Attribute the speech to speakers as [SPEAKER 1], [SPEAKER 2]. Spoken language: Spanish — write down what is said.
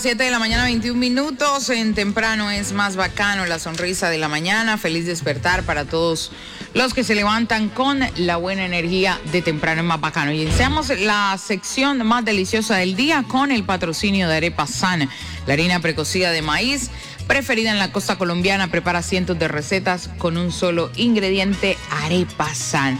[SPEAKER 1] 7 de la mañana, 21 minutos. En Temprano es más bacano, la sonrisa de la mañana. Feliz despertar para todos los que se levantan con la buena energía de Temprano es más bacano. Y iniciamos la sección más deliciosa del día con el patrocinio de Arepa San, la harina precocida de maíz preferida en la costa colombiana. Prepara cientos de recetas con un solo ingrediente, Arepa San.